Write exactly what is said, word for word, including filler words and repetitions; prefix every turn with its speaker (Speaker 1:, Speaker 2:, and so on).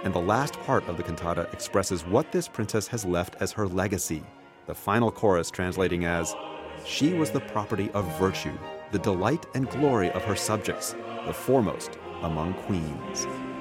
Speaker 1: And the last part of the cantata expresses what this princess has left as her legacy. The final chorus translating as, "She was the property of virtue, the delight and glory of her subjects, the foremost among queens."